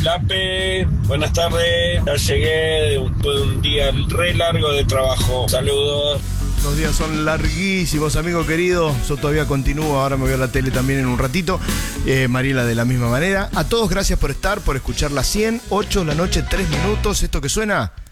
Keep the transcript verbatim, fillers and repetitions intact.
Lape, buenas tardes. Ya llegué después de un día re largo de trabajo. Saludos. Los días son larguísimos, amigo querido. Yo todavía continúo, ahora me voy a la tele también en un ratito. Eh, Mariela de la misma manera. A todos gracias por estar, por escuchar las cien, ocho de la noche, tres minutos. Esto que suena